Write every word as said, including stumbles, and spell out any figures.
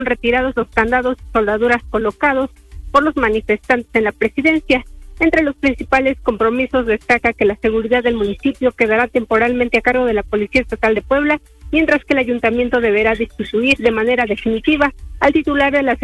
retirados los candados y soldaduras colocados por los manifestantes en la presidencia. Entre los principales compromisos destaca que la seguridad del municipio quedará temporalmente a cargo de la Policía Estatal de Puebla, mientras que el ayuntamiento deberá destituir de manera definitiva al titular de la